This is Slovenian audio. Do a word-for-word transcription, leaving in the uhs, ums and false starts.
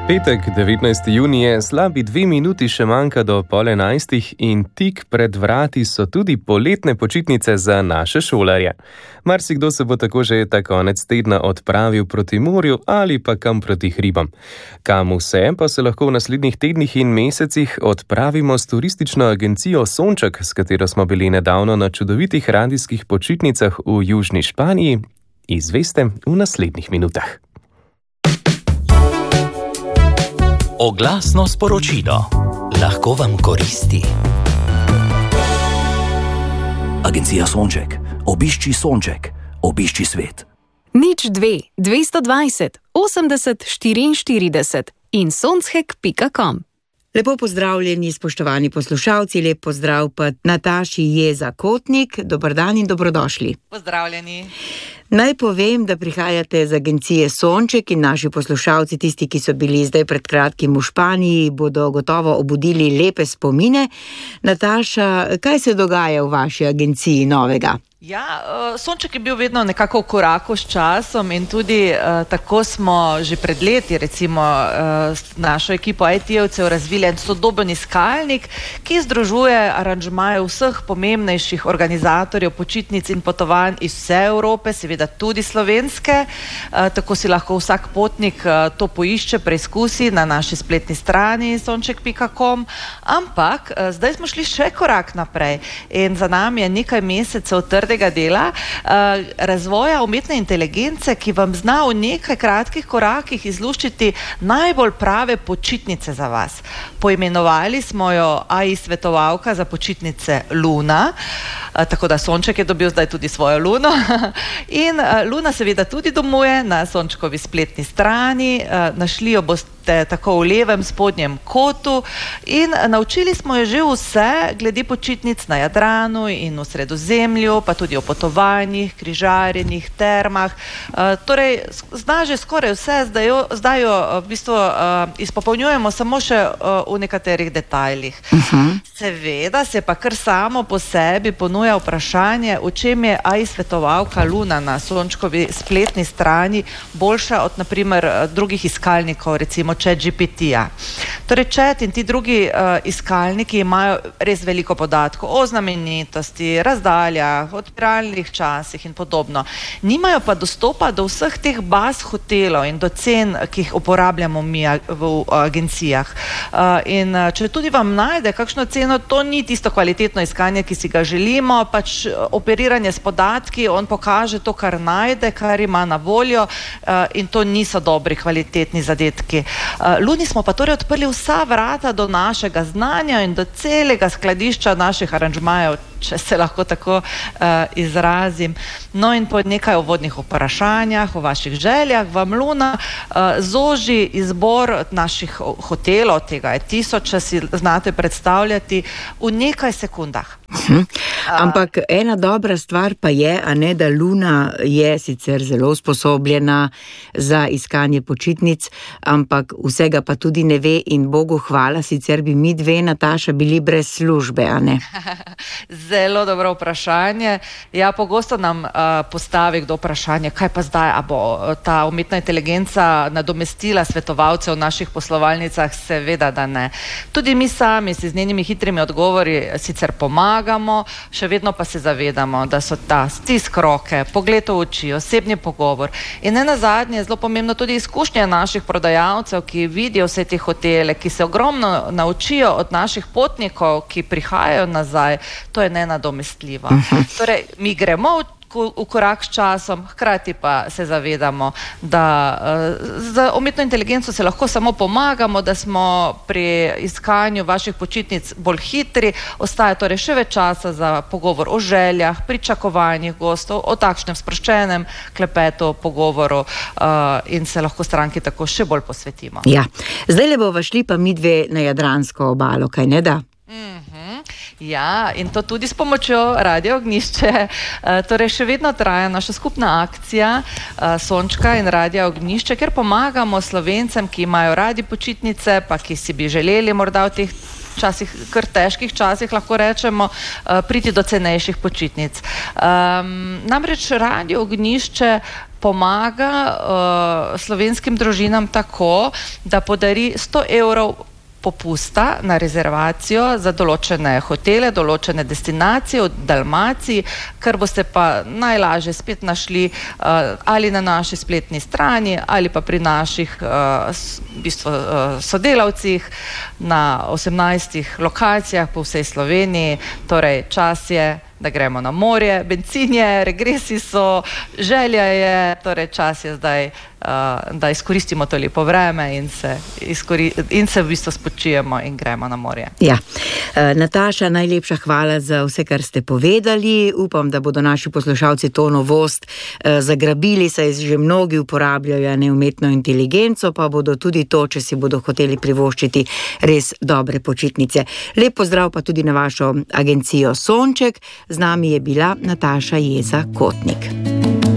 Petek, devetnajsti junij je, slabi dve minuti še manjka do pol enajstih in tik pred vrati so tudi poletne počitnice za naše šolarje. Marsikdo se bo tako že ta konec tedna odpravil proti morju ali pa kam proti hribom. Kam vse pa se lahko v naslednjih tednih in mesecih odpravimo s turistično agencijo Sonček, s katero smo bili nedavno na čudovitih radijskih počitnicah v južni Španiji, izveste v naslednjih minutah. Oglasno sporočilo lahko vam koristi. Agencija Sonček. Obišči Sonček. Obišči svet. Nič dve, dvesto dvajset, osemdeset, štiriinštirideset in sonchek pika com. Lepo pozdravljeni, spoštovani poslušalci, lep pozdrav pa Nataši Jeza Kotnik. Dobar dan in dobrodošli. Pozdravljeni. Naj povem, da prihajate z agencije Sonček in naši poslušalci, tisti, ki so bili zdaj pred kratkim v Španiji, bodo gotovo obudili lepe spomine. Nataša, kaj se dogaja v vaši agenciji novega? Ja, Sonček je bil vedno nekako v koraku s časom in tudi uh, tako smo že pred leti recimo uh, s našo ekipo I T-evcev razvili en sodoben iskalnik, ki združuje aranžmaje vseh pomembnejših organizatorjev počitnic in potovanj iz vse Evrope, seveda tudi slovenske. Uh, tako si lahko vsak potnik uh, to poišče, preizkusi na naši spletni strani sonchek pika com, ampak uh, zdaj smo šli še korak naprej in za nami je nekaj mesecev trdega dela, uh, razvoja umetne inteligence, ki vam zna v nekaj kratkih korakih izluščiti najbolj prave počitnice za vas. Poimenovali smo jo A I svetovalka za počitnice Luna, uh, tako da Sonček je dobil zdaj tudi svojo Luno. In uh, Luna seveda tudi domuje na Sončkovi spletni strani, uh, našli jo boste tako v levem spodnjem kotu in naučili smo jo že vse glede počitnic na Jadranu in v Sredozemlju, pa tudi o potovanjih, križarjenjih, termah. Uh, torej, zna že skoraj vse, zdaj jo, zdaj jo v bistvu uh, izpopolnjujemo samo še uh, v nekaterih detajlih. Uh-huh. Seveda se pa kar samo po sebi ponuja vprašanje, v čem je A I svetovalka Luna na Sončkovi spletni strani boljša od naprimer drugih iskalnikov, recimo ChatGPT-ja. Torej, Chat in ti drugi uh, iskalniki imajo res veliko podatkov o znamenitosti, razdaljah, odpiralnih časih in podobno. Nimajo pa dostopa do vseh teh baz hotelov in do cen, ki jih uporabljamo mi v agencijah. Uh, in če tudi vam najde kakšno ceno, to ni tisto kvalitetno iskanje, ki si ga želimo, pač operiranje s podatki, on pokaže to, kar najde, kar ima na voljo uh, in to niso dobri kvalitetni zadetki. Uh, Luni smo pa torej odprli vsa vrata do našega znanja in do celega skladišča naših aranžmajev, če se lahko tako uh, izrazim. No in po nekaj uvodnih vprašanjah o vaših željah vam Luna uh, zoži izbor naših hotelov, tega je tisoč, če si znate predstavljati, v nekaj sekundah. Hm. Ampak ena dobra stvar pa je, a ne, da Luna je sicer zelo usposobljena za iskanje počitnic, ampak vsega pa tudi ne ve in Bogu hvala, sicer bi mi dve, Nataša, bili brez službe, a ne? Zelo dobro vprašanje. Ja, pogosto nam uh, postavi kdo vprašanje, kaj pa zdaj, a bo ta umetna inteligenca nadomestila svetovalce v naših poslovalnicah? Seveda, da ne. Tudi mi sami si z njenimi hitrimi odgovori sicer pomagamo, še vedno pa se zavedamo, da so ta stisk roke, pogled v oči, osebni pogovor in ne nazadnje zelo pomembno tudi izkušnje naših prodajalcev, ki vidijo vse te hotele, ki se ogromno naučijo od naših potnikov, ki prihajajo nazaj. To je nenadomestljivo. Torej, mi gremo v v korak s časom, hkrati pa se zavedamo, da uh, za umetno inteligenco se lahko samo pomagamo, da smo pri iskanju vaših počitnic bolj hitri, ostaja torej še več časa za pogovor o željah, pričakovanjih gostov, o takšnem sproščenem klepetu, pogovoru uh, in se lahko stranki tako še bolj posvetimo. Ja, zdaj le bova šli pa mi dve na Jadransko obalo, kaj ne da? Mhm. Ja, in to tudi s pomočjo Radio Ognjišče. Uh, torej, še vedno traja naša skupna akcija uh, Sončka in Radio Ognjišče, ker pomagamo Slovencem, ki imajo radi počitnice, pa ki si bi želeli morda v teh časih, kar težkih časih, lahko rečemo, uh, priti do cenejših počitnic. Um, namreč Radio Ognjišče pomaga uh, slovenskim družinam tako, da podari sto evrov popusta na rezervacijo za določene hotele, določene destinacije v Dalmaciji, kar boste pa najlažje spet našli uh, ali na naši spletni strani ali pa pri naših uh, v bistvu, uh, sodelavcih na osemnajstih lokacijah po vsej Sloveniji. Torej, čas je, da gremo na morje, bencin je, regresi so, želja je, torej čas je zdaj, uh, da izkoristimo to lepo vreme in se, izkori, in se v bistvu spočijemo in gremo na morje. Ja. Uh, Nataša, najlepša hvala za vse, kar ste povedali. Upam, da bodo naši poslušalci to novost uh, zagrabili, saj že mnogi uporabljajo neumetno inteligenco, pa bodo tudi to, če si bodo hoteli privoščiti res dobre počitnice. Lep pozdrav pa tudi na vašo agencijo Sonček. Z nami je bila Nataša Jeza Kotnik.